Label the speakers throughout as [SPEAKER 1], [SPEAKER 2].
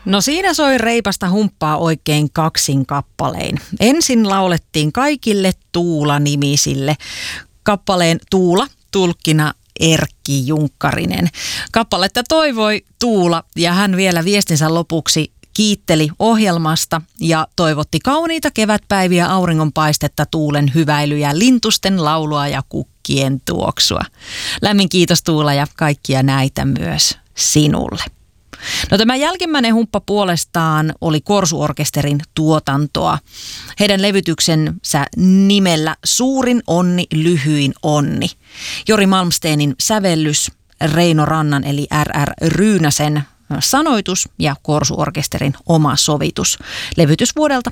[SPEAKER 1] No siinä soi reipasta humppaa oikein kaksin kappalein. Ensin laulettiin kaikille Tuula-nimisille. Kappaleen Tuula tulkkina Erkki Junkkarinen. Kappaletta toivoi Tuula ja hän vielä viestinsä lopuksi kiitteli ohjelmasta ja toivotti kauniita kevätpäiviä, auringonpaistetta, tuulen hyväilyjä, lintusten laulua ja kukkien tuoksua. Lämmin kiitos Tuula ja kaikkia näitä myös sinulle. No tämä jälkimmäinen humppa puolestaan oli Korsuorkesterin tuotantoa. Heidän levytyksensä nimellä Suurin onni, lyhyin onni. Jori Malmsteenin sävellys, Reino Rannan eli R.R. Ryynäsen sanoitus ja Korsuorkesterin oma sovitus. Levytys vuodelta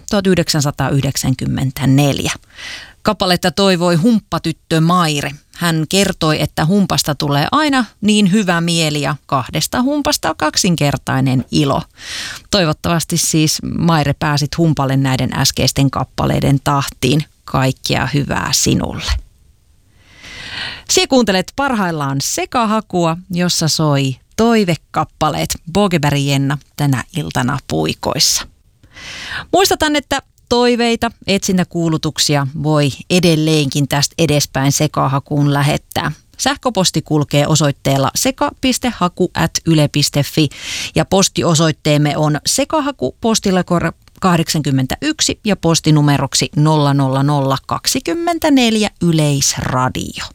[SPEAKER 1] 1994. Kappaletta toivoi humppatyttö Maire. Hän kertoi, että humpasta tulee aina niin hyvä mieli ja kahdesta humpasta kaksinkertainen ilo. Toivottavasti siis Maire pääsit humpalle näiden äskeisten kappaleiden tahtiin. Kaikkea hyvää sinulle. Sinä kuuntelet parhaillaan Sekahakua, jossa soi toivekappaleet Bogeberg Jenna tänä iltana puikoissa. Muistutan, että toiveita, etsintäkuulutuksia voi edelleenkin tästä edespäin Sekahakuun lähettää. Sähköposti kulkee osoitteella seka.haku@yle.fi ja postiosoitteemme on Sekahaku postilakor 81 ja postinumeroksi 00024 Yleisradio.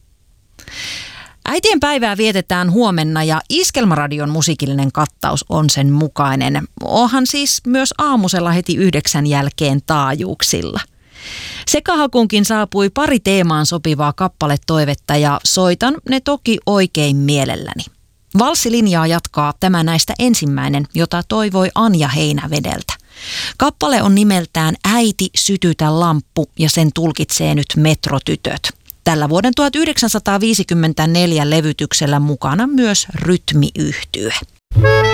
[SPEAKER 1] Äitien päivää vietetään huomenna ja Iskelmäradion musiikillinen kattaus on sen mukainen. Onhan siis myös aamusella heti 9 jälkeen taajuuksilla. Sekahakunkin saapui pari teemaan sopivaa kappaletoivetta ja soitan ne toki oikein mielelläni. Valssilinjaa jatkaa tämä näistä ensimmäinen, jota toivoi Anja Heinävedeltä. Kappale on nimeltään Äiti sytytä lamppu ja sen tulkitsee nyt Metrotytöt. Tällä vuoden 1954 levytyksellä mukana myös rytmiyhtye.